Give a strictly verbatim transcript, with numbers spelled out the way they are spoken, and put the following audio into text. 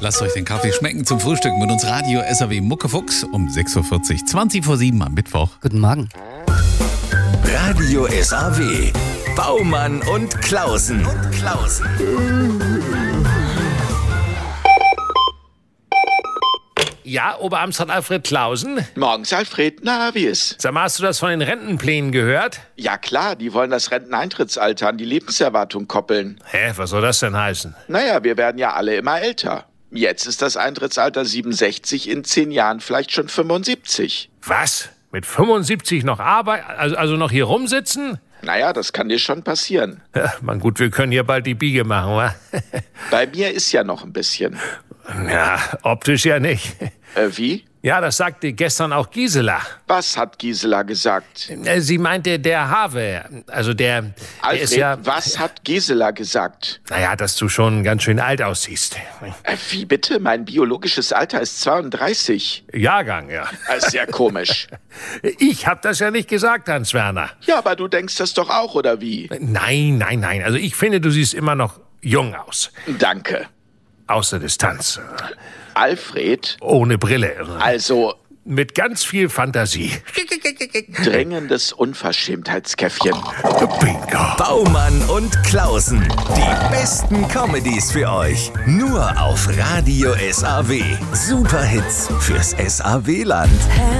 Lasst euch den Kaffee schmecken zum Frühstück mit uns Radio S A W Muckefuchs um sechs Uhr vierzig, zwanzig vor sieben am Mittwoch. Guten Morgen. Radio S A W. Baumann und Klausen. Und Klausen. Ja, Oberamtsrat Alfred Klausen? Morgens, Alfred. Na, wie ist? Sag mal, hast du das von den Rentenplänen gehört? Ja klar, die wollen das Renteneintrittsalter an die Lebenserwartung koppeln. Hä, was soll das denn heißen? Naja, wir werden ja alle immer älter. Jetzt ist das Eintrittsalter siebenundsechzig, in zehn Jahren vielleicht schon fünfundsiebzig. Was? Mit fünfundsiebzig noch arbeiten? Also, also noch hier rumsitzen? Naja, das kann dir schon passieren. Ja, man gut, wir können hier bald die Biege machen, wa? Bei mir ist ja noch ein bisschen. Ja, optisch ja nicht. Äh, wie? Ja, das sagte gestern auch Gisela. Was hat Gisela gesagt? Äh, Sie meinte, der Have, also der, der Alfred, ist ja... was hat Gisela gesagt? Naja, dass du schon ganz schön alt aussiehst. Äh, wie bitte? Mein biologisches Alter ist zweiunddreißig. Jahrgang, ja. Das ist ja komisch. Ich hab das ja nicht gesagt, Hans-Werner. Ja, aber du denkst das doch auch, oder wie? Nein, nein, nein. Also ich finde, du siehst immer noch jung aus. Danke. Außer Distanz. Alfred? Ohne Brille. Also... Mit ganz viel Fantasie. Dringendes Unverschämtheitskäffchen. Bingo. Baumann und Klausen. Die besten Comedies für euch. Nur auf Radio S A W. Superhits fürs S A W-Land.